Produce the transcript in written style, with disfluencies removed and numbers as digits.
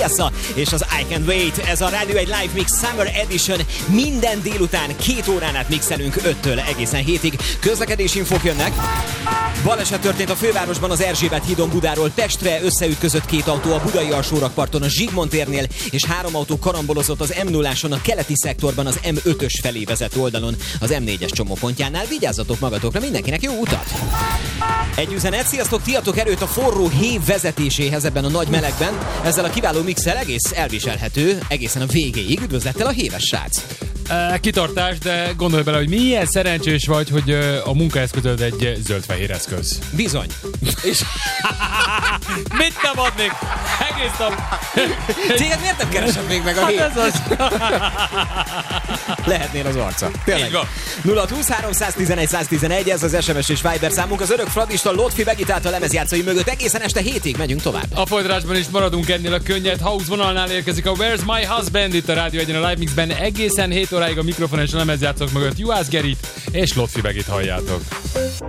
és az I Can't Wait. Ez a Rádió egy Live Mix Summer Edition. Minden délután 2 órán át mixelünk 5-től egészen 7-ig. Közlekedési infók jönnek. Baleset történt a fővárosban az Erzsébet hídon Budáról Pestre, összeütközött 2 autó a budai alsórakparton a Zsigmond térnél, és 3 autó karambolozott az M0-áson a keleti szektorban az M5-ös felé vezető oldalon az M4-es csomópontjánál. Vigyázzatok magatokra, mindenkinek jó utat! Egy üzenet, sziasztok, tiatok erőt a forró hév vezetéséhez ebben a nagy melegben. Ezzel a kiváló mixel egész elviselhető, egészen a végéig. Üdvözlettel a héves srác! Kitartás, de gondolj bele, hogy milyen szerencsés vagy, hogy a munkaeszközöd egy zöld-fehér eszköz. Bizony. És mit nem adnék? Egész nap. Téged miért nem keresem még meg a hét? Hát ez az. Lehetnél az arca. Tényleg. 0-20 311 111, ez az SMS és Viber számunk. Az örök fradista Lotfi begitált a lemezjátszói mögött. Egészen este 7-ig megyünk tovább. A folytatásban is maradunk ennél a könnyed house vonalnál, érkezik a Where's My Husband itt a Rádió Egyen a Live Mixben. Egészen 7 óráig a mikrofon és a lemezjátszók mögött Juhász Gerit és Lotfi Begit halljátok.